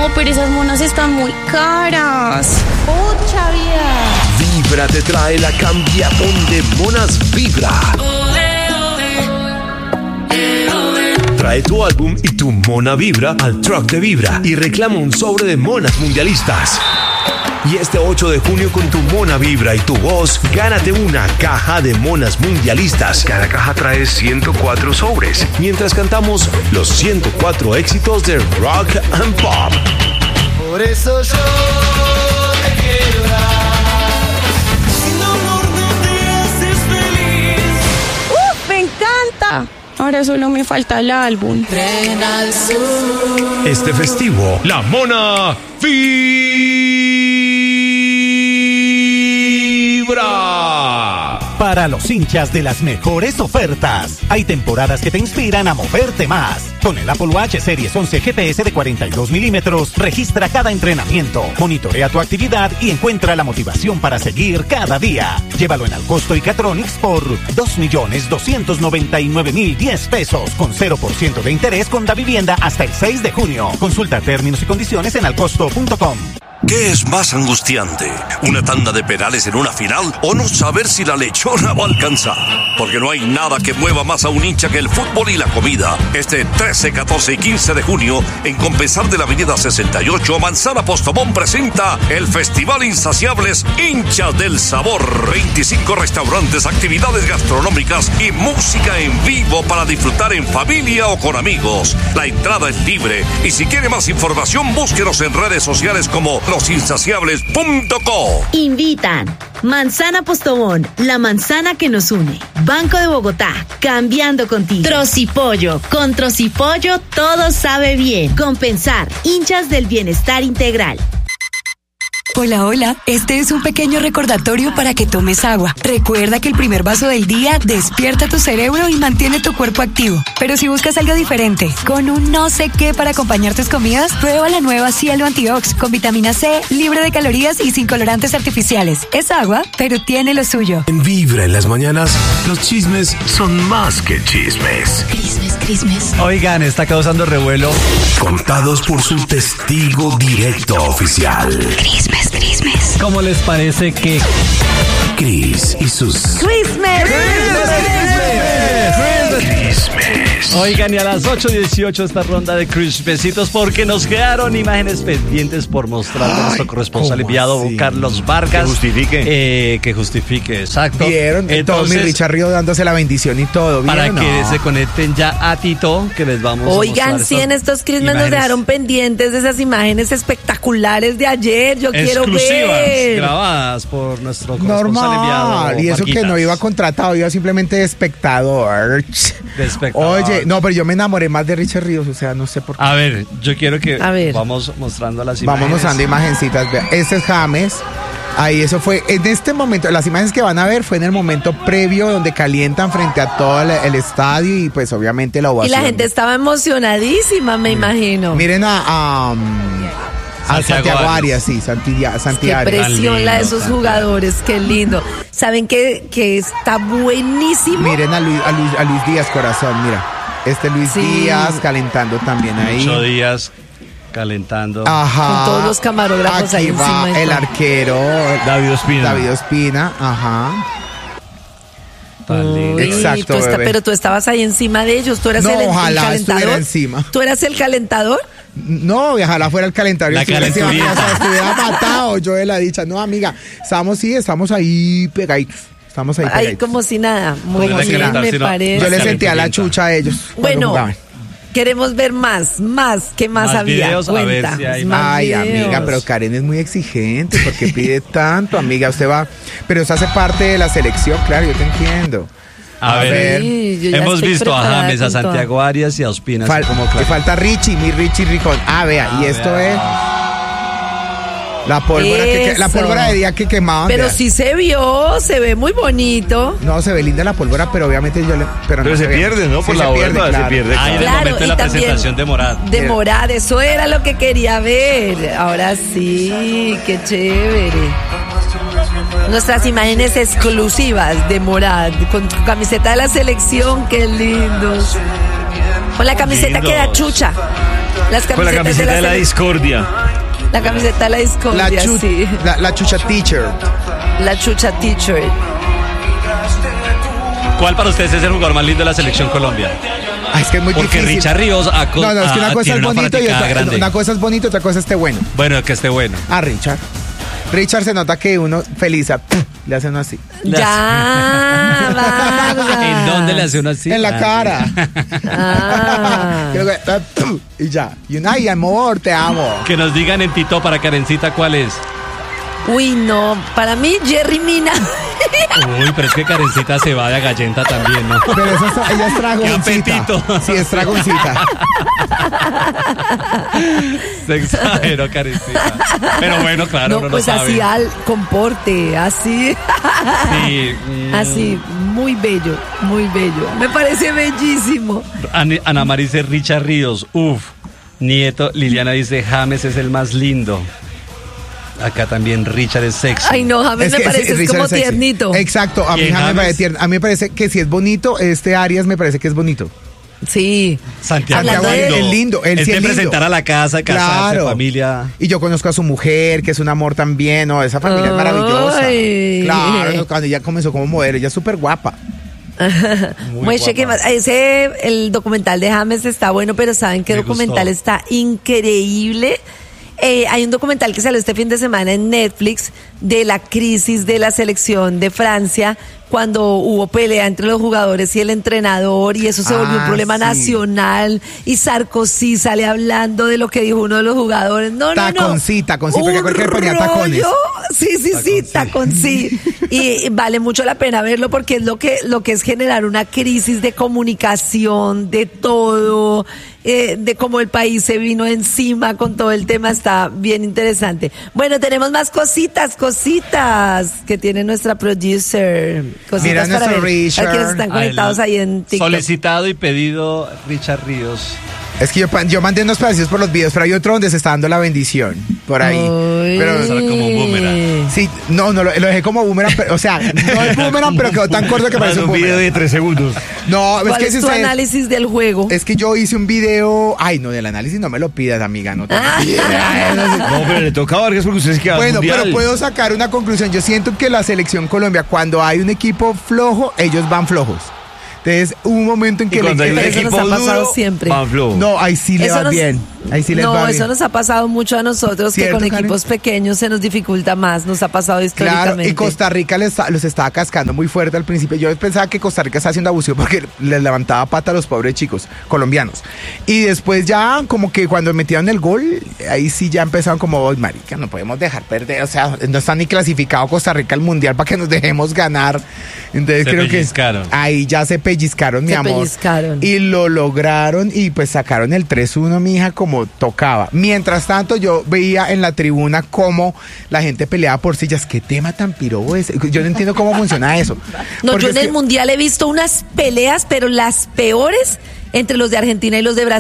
No, pero esas monas están muy caras. ¡Pucha vida! Vibra te trae la cambiatón de Monas Vibra. Trae tu álbum y tu Mona Vibra al truck de Vibra y reclama un sobre de monas mundialistas. Y este 8 de junio con tu Mona Vibra y tu voz, gánate una caja de monas mundialistas. Cada caja trae 104 sobres, mientras cantamos los 104 éxitos de Rock and Pop. Por eso yo te quiero dar. Sin amor no te haces feliz. ¡Me encanta! Ahora solo me falta el álbum. Tren al sur. Este festivo, la Mona Vibra. Para los hinchas de las mejores ofertas, hay temporadas que te inspiran a moverte más. Con el Apple Watch Series 11 GPS de 42 milímetros, registra cada entrenamiento, monitorea tu actividad y encuentra la motivación para seguir cada día. Llévalo en Alcosto y Catronics por 2.299.010 pesos, con 0% de interés con Davivienda hasta el 6 de junio. Consulta términos y condiciones en alcosto.com. ¿Qué es más angustiante? ¿Una tanda de penales en una final o no saber si la lechona va a alcanzar? Porque no hay nada que mueva más a un hincha que el fútbol y la comida. Este 13, 14 y 15 de junio, en Compensar de la Avenida 68, Manzana Postobón presenta el Festival Insaciables Hinchas del Sabor. 25 restaurantes, actividades gastronómicas y música en vivo para disfrutar en familia o con amigos. La entrada es libre y si quiere más información, búsquenos en redes sociales como losinsaciables.co. Invitan Manzana Postobón, la manzana que nos une. Banco de Bogotá, cambiando contigo. Trocipollo, con Trocipollo todo sabe bien. Compensar, hinchas del bienestar integral. Hola, hola. Este es un pequeño recordatorio para que tomes agua. Recuerda que el primer vaso del día despierta tu cerebro y mantiene tu cuerpo activo. Pero si buscas algo diferente, con un no sé qué para acompañar tus comidas, prueba la nueva Cielo Antiox con vitamina C, libre de calorías y sin colorantes artificiales. Es agua, pero tiene lo suyo. En Vibra en las mañanas, los chismes son más que chismes. Crismes. Oigan, está causando revuelo. Contados por su testigo directo oficial. Crismes. ¿Cómo les parece que Cris y sus... ¡Christmas! Oigan, y a las 8:18 esta ronda de Crispecitos porque nos quedaron imágenes pendientes por mostrar a nuestro corresponsal enviado así? Carlos Vargas. Que justifique. Que justifique, exacto. Vieron, todo mi Richard Río dándose la bendición y todo. Para ¿vieron? que No. se conecten ya a Tito, que les vamos a Oigan, mostrar sí, en estos Christmas nos dejaron pendientes de esas imágenes espectaculares de ayer. Yo quiero exclusivas, ver. grabadas por nuestro corresponsal enviado. Normal. Y eso que no iba contratado, iba simplemente de espectador. De espectador. Oye, no, pero yo me enamoré más de Richard Ríos, o sea, no sé por qué. A ver, yo quiero que A ver. vamos mostrando las imágenes. Vamos mostrando imagencitas. Vea, este es James. Ahí eso fue, en este momento, las imágenes que van a ver fue en el momento previo donde calientan frente a todo el estadio y pues obviamente la Y ovación. la gente estaba emocionadísima, me imagino. Miren a Santiago Arias, sí, Qué Santiago. presión la de esos jugadores, qué lindo. ¿Saben que está buenísimo? Miren a Luis Díaz, corazón, mira. Luis Sí. Díaz calentando también ahí. 8 días calentando. Ajá. Con todos los camarógrafos Aquí ahí va encima. el arquero David Ospina. ajá. Tan lindo. Uy, Exacto, bebé. pero tú estabas ahí encima de ellos, tú eras No, el ojalá calentador. estuviera encima. ¿Tú eras el calentador? No, ojalá fuera el calentador. La estuviera encima, calenturita. o sea, estuviera matado yo de la dicha. No, amiga, estamos ahí pegaditos. Estamos ahí Ahí pegaditos. como si nada. Muy Como si bien, nada, me si no- parece. Yo le Calenturienta. sentía la chucha a ellos. cuando Bueno, jugaban. queremos ver más. ¿Qué más Más había? videos, a ver Cuenta. si hay más Ay, videos. amiga, pero Karen es muy exigente. ¿Por qué pide tanto, amiga? Usted va. Pero eso hace parte de la selección, claro, yo te entiendo. A ver, Sí, yo ya hemos estoy visto a preparada James, a con Santiago Arias y a Ospina. así como Le claro. falta Richie, mi Richie Ricón. Vea, y esto vea. es. La pólvora, la Eso. pólvora de día que quemaban. Pero vea. sí se vio, se ve muy bonito. No, se ve linda la pólvora, pero obviamente yo le. Pero no se ve. pierde, ¿no? Por Sí, la se pierde, vuelta, claro. se pierde. Ah, y en el Claro, momento de y la también presentación de Morad. De Morad, eso era lo que quería ver. Ahora sí, qué chévere. Nuestras imágenes exclusivas de Morad, con tu camiseta de la selección, qué lindos. Con la camiseta que da chucha. Con la camiseta de la discordia. La camiseta de la discordia, sí. La chucha teacher. La chucha teacher. ¿Cuál para ustedes es el jugador más lindo de la selección Colombia? Es que es muy Porque difícil. Richard Ríos No, es que una cosa es bonito y una cosa es bonito, otra cosa esté bueno. Bueno, que esté bueno. Richard. Richard se nota que uno feliz le hace uno así. Ya, Vargas. ¿En dónde le hace uno así? En la cara. Y ya. Ay, amor, te amo. Que nos digan en Tito para Karencita cuál es. Uy, no. Para mí, Jerry Mina. Uy, pero es que Karencita se va de agallenta también, ¿no? Pero ella es dragoncita. ¡Qué apetito! Sí, es dragoncita. Se exageró, Karencita. Pero bueno, claro, no pues lo sabe. así al comporte, así. Sí. Así, muy bello, muy bello. Me parece bellísimo. Ana María dice Richard Ríos. Uf. Nieto, Liliana dice James es el más lindo. Acá también Richard es sexy. Ay, no, James me parece como tiernito. Exacto, a mí James me parece tierno. A mí me parece que si es bonito, Arias me parece que es bonito. Sí. Santiago es lindo. Él sí es lindo. presentar a la casa, casarse, familia. Y yo conozco a su mujer, que es un amor también, ¿no? Esa familia es maravillosa. Claro, cuando ella comenzó como modelo, ella es súper guapa. Muy guapa. El documental de James está bueno, pero ¿saben qué documental está increíble? Hay un documental que salió este fin de semana en Netflix de la crisis de la selección de Francia cuando hubo pelea entre los jugadores y el entrenador y eso se volvió un problema nacional y Sarkozy sale hablando de lo que dijo uno de los jugadores. Taconcita, porque cualquier ponía tacones. Sí, taconcí. Y vale mucho la pena verlo porque es lo que es generar una crisis de comunicación, de todo, de cómo el país se vino encima con todo el tema, está bien interesante. Bueno, tenemos más cositas que tiene nuestra producer. Cositas mira para nuestro ver. Richard. A quienes están conectados ahí en TikTok. Solicitado y pedido Richard Ríos. Es que yo mandé unos pedacitos por los videos, pero hay otro donde se está dando la bendición. Por ahí. Pero como un boomerang. Sí, no, lo dejé como boomerang, pero, o sea, no es boomerang, pero quedó tan corto que parece un video de 3 segundos. No, ¿Cuál es tu análisis del juego? Es que yo hice un video. Ay, no, del análisis no me lo pidas, amiga. No, no, pero le toca a Vargas porque ustedes quedan bueno, mundial. pero puedo sacar una conclusión. Yo siento que la selección Colombia, cuando hay un equipo flojo, ellos van flojos. Entonces, hubo un momento en que cuando hay un eso equipo nos ha pasado duro, siempre. No, ahí sí le va bien. Ahí sí les va bien. Eso nos ha pasado mucho a nosotros, ¿cierto, que con Karen? equipos pequeños se nos dificulta más. Nos ha pasado históricamente. Claro, y Costa Rica los estaba cascando muy fuerte al principio. Yo pensaba que Costa Rica estaba haciendo abusivo porque les levantaba pata a los pobres chicos colombianos. Y después ya, como que cuando metieron el gol, ahí sí ya empezaron como, "Oy, marica, no podemos dejar perder". O sea, no está ni clasificado Costa Rica al Mundial para que nos dejemos ganar. Entonces creo que ahí ya se pellizcaron, mi amor. Y lo lograron y pues sacaron el 3-1, mi hija, como tocaba. Mientras tanto, yo veía en la tribuna cómo la gente peleaba por sillas. ¿Qué tema tan pirobo es? Yo no entiendo cómo funciona eso. No, yo en el Mundial he visto unas peleas, pero las peores entre los de Argentina y los de Brasil.